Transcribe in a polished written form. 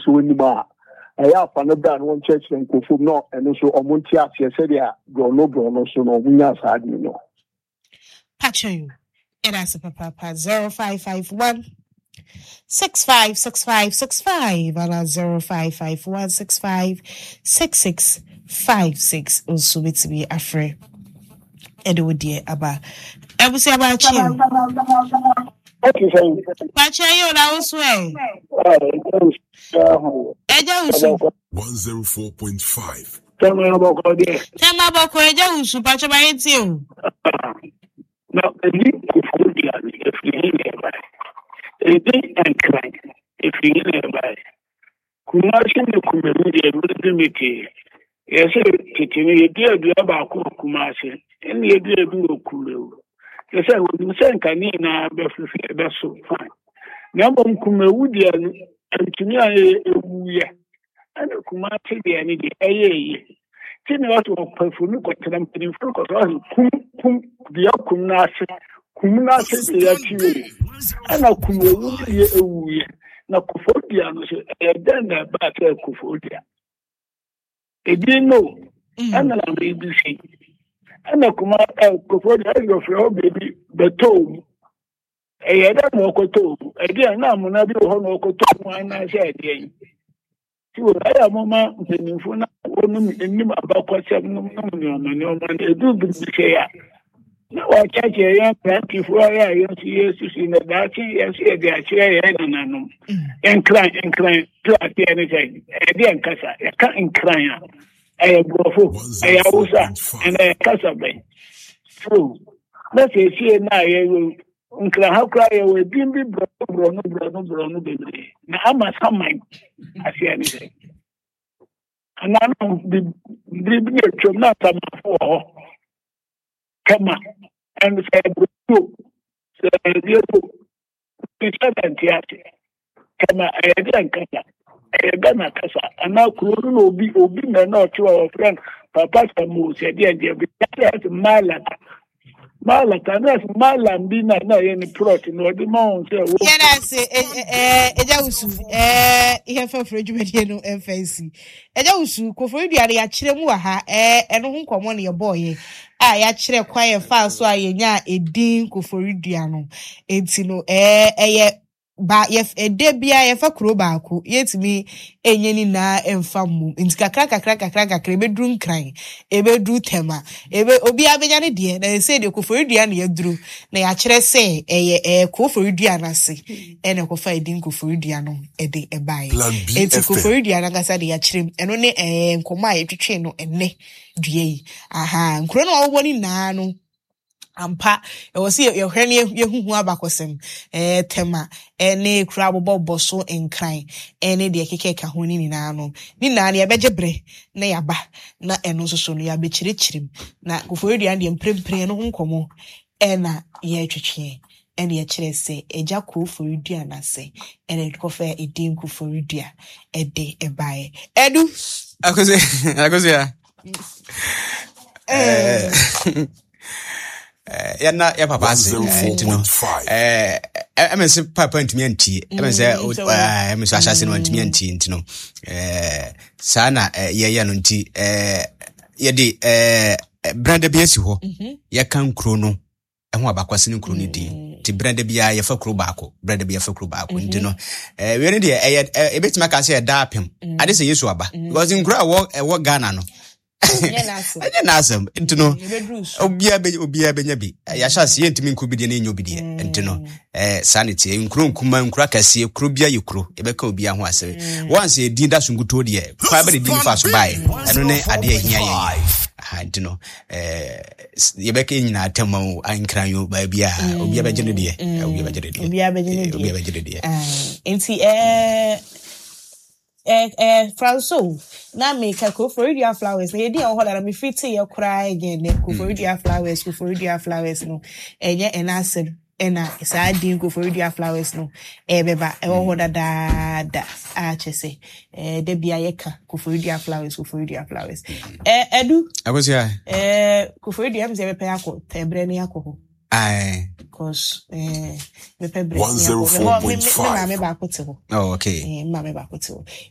so anymore. I have another one church and go for no, and also Omontia, Sedia, Brono, so no, we are sad, you know. Pacho, and as a papa 0551 656565 and 0551 656656 also with me afraid. Edo dear Abba. I will say about you. Okay, so Pacho, you now swear. 104.5. Tema boko eja usu Pacho ba yeti. Now, the lead if you nearby. A day and cry if you nearby. Kumasi the Kumasi, Miki. Yes, Kitty, dear, do about Kumasi, and the dear do Kulu. Yes, I would send Canina, that's so fine. Number Kumawudian and to me, and Kumasi, the any day. Tin what of perfume got them in front of us, the Kumnasi, the Yaki, and a Kumu, na Kufodia, and then the battle Kufodia. They didn't know, and I'm BBC. And a Kufodia, your baby, the toe. A yada mokoto, again, now Monabi Honokoto, and I said, I am Mama, the Nifuna, only about what seven and they do be here. Now I catch a young plenty for I years in the Dachi, yes, they are chair and incline, to anything. Again, Casa, I can't incline. I am Gofo, I also, and I Casa Bay. True. Let's say, now I will. How cry away, Bimbi, Bruno, baby. Now I must have mine. I see anything. And I know the Biblia not come for. Come on. And say, come on, I didn't catch. I done a casa. And now Kuruno will be not to our friend, Papa Samu said, dear, that's Malambina, no, any plot in what the mountains. Yes, Ejausu, here for Frederick FAC. Ejausu, Kofodia, Chiremua, and whom come on your boy. I actually quite fast, so I a dean Koforidiano. It's ba yef edebia yefa kroba ko yetimi enyeni na emfamu ntika kakra bedru nkran ebedru tema ebe obi abenya ne de na say de koforidua na yadru na ya kire say koforidua na se ene kofa edin koforidua no ede ebae enti koforidua na gasa de ya kire eno ne nkoma etwetwe no enne due aha nkro na wo ni na no ampa e wo se ye hwene ye huhu abakosem tema ene kura bobo so enkran ene de keke ka ho ni na no ni na ne begebre na yaba na eno so no ya bechirechirim na koforidua de mprempre no nkomo ena ye twetwe ene ye kire se eja koforidua na se ene kofa edin koforidua ede ebae edu akoze ya papa ase ntino emense papa ntimi anti emense emense ashase no ntimi anti ntino sana ye no nti ye de branda bi asi ho ye kan kro no eho abakwase ne kro ne din ti branda bi ya fa kro baako branda bi ya fa kro baako ntino we ne de ebetima ka se da apem ade se yesu aba because nkro a Ghana no anya nasem ntino obia benya bi ya shase yentimi nkubi de na enyo bi de ntino sanity nkuro nkura kase kuro bia yekuro ebeka obia ho asere once edin da sunguto de kwa be de din fa so bae eno ne ade ahia ye ntino yebeka nyina atama ankran yo ba bia obia begene de obia begene de enti Franco na make Koforidua flowers na yedi on hoda na me fit ye cry again Koforidua flowers no enye enasem ena isa din Koforidua flowers no beba e hoda da a chese de bia ye ka Koforidua flowers edu akosia Koforidua mze be pe yakọ tebre ne yakọ aye because me pe bre 104.5 me ba ko te ho oh okay ma me ba ko te ho